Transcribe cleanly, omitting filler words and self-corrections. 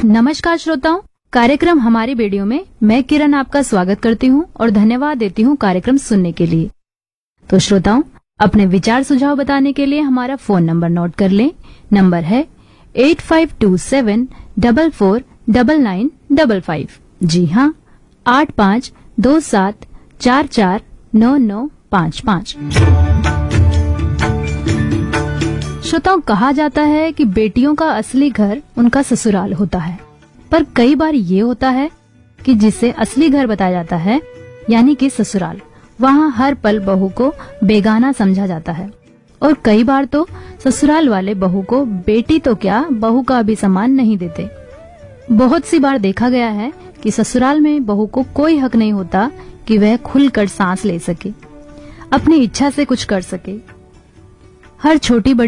नमस्कार श्रोताओं, कार्यक्रम हमारी बेड़ियों में मैं किरण आपका स्वागत करती हूं और धन्यवाद देती हूं कार्यक्रम सुनने के लिए। तो श्रोताओं, अपने विचार सुझाव बताने के लिए हमारा फोन नंबर नोट कर लें। नंबर है 8527449955। जी हाँ, 8527449955। श्रोताओं, कहा जाता है कि बेटियों का असली घर उनका ससुराल होता है, पर कई बार ये होता है कि जिसे असली घर बताया जाता है यानी कि ससुराल, वहाँ हर पल बहू को बेगाना समझा जाता है और कई बार तो ससुराल वाले बहू को बेटी तो क्या, बहू का भी सम्मान नहीं देते। बहुत सी बार देखा गया है कि ससुराल में बहू को कोई हक नहीं होता कि वह खुलकर सांस ले सके, अपनी इच्छा से कुछ कर सके। हर छोटी बड़ी